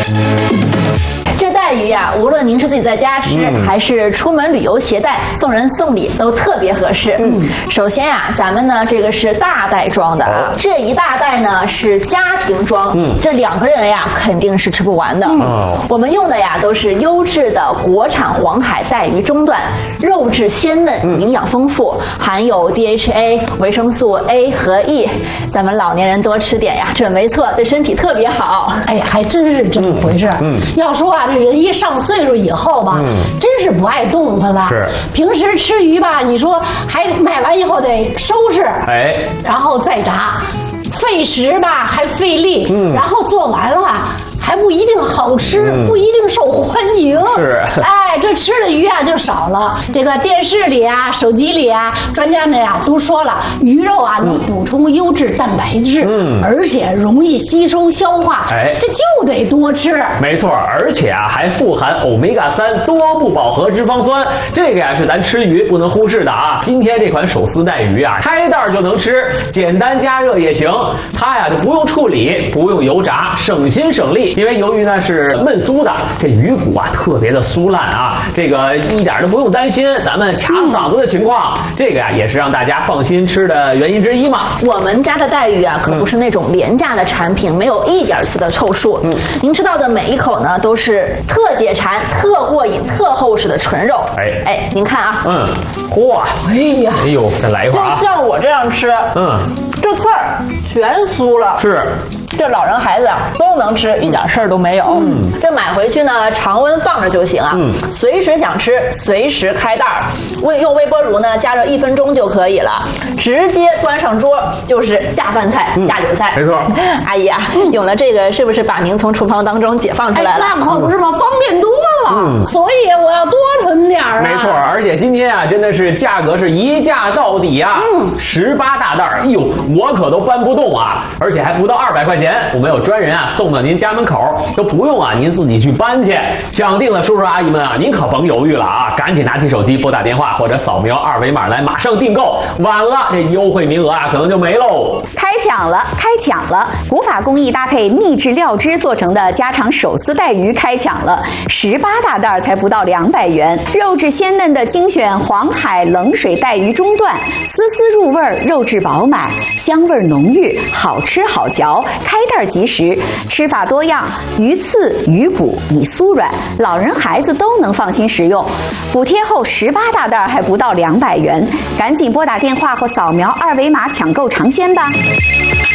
这带鱼呀，无论您是自己在家吃，还是出门旅游携带，送人送礼都特别合适。首先呀，咱们呢这个是大袋装的啊，这一大袋呢是家庭装，这2个人呀肯定是吃不完的。我们用的呀都是优质的国产黄海带鱼中段，肉质鲜嫩，营养丰富，含有 DHA、维生素 A 和 E， 咱们老年人多吃点呀，准没错，对身体特别好。 哎呀，还真是这么回事。要说啊，这人一上岁数以后吧，真是不爱动弹了。 是， 平时吃鱼吧，你说还买完以后得收拾，然后再炸，费时吧，还费力，然后做完了还不一定好吃，不一定受欢迎。 是， 哎，这吃的鱼啊就少了。这个电视里啊、手机里啊，专家们啊都说了，鱼肉啊能补充优质蛋白质，而且容易吸收消化。这就得多吃。 没错，而且啊还富含欧米伽3多不饱和脂肪酸，这个呀是咱吃鱼不能忽视的啊。今天这款手撕带鱼啊，开袋就能吃，简单加热也行。它呀就不用处理，不用油炸，省心省力。因为由于呢是焖酥的，这鱼骨啊特别的酥烂啊，这个一点都不用担心咱们卡嗓子的情况。这个呀也是让大家放心吃的原因之一嘛。 我们家的带鱼啊可不是那种廉价的产品，没有一点次的凑数。您吃到的每一口呢都是特解馋、特过瘾、特厚实的纯肉。您看啊， 嚯，哎呦，再来一块啊！ 就像我这样吃，这刺儿全酥了。 是。 这老人孩子啊都能吃，一点事儿都没有。这买回去呢，常温放着就行啊。随时想吃，随时开袋儿。用微波炉呢加热1分钟就可以了，直接端上桌就是下饭菜、下酒菜。 没错。 阿姨啊，有了这个，是不是把您从厨房当中解放出来了？ 那可不是嘛，方便多了。所以我要多囤点儿啊。 没错，而且今天啊，真的是价格是一价到底啊，18大袋儿，哎呦，我可都搬不动啊，而且还不到200块钱。我们有专人啊送到您家门口，都不用啊您自己去搬去。想定了叔叔阿姨们啊，您可甭犹豫了啊，赶紧拿起手机拨打电话或者扫描2维码来马上订购，晚了这优惠名额啊可能就没喽。 开抢了！古法工艺搭配秘制料汁做成的家常手撕带鱼开抢了，18大袋才不到200元，肉质鲜嫩的精选黄海冷水带鱼中段，丝丝入味，肉质饱满，香味浓郁，好吃好嚼，开袋即食，吃法多样，鱼刺、鱼骨已酥软，老人孩子都能放心食用。补贴后18大袋还不到200元，赶紧拨打电话或扫描2维码抢购尝鲜吧。